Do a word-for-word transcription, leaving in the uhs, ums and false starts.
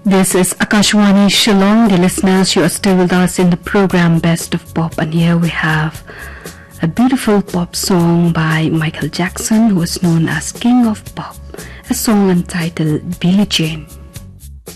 This is Akashwani Shillong. Dear listeners, you are still with us in the program Best of Pop, and here we have a beautiful pop song by Michael Jackson, who is known as King of Pop, a song entitled Billie Jean.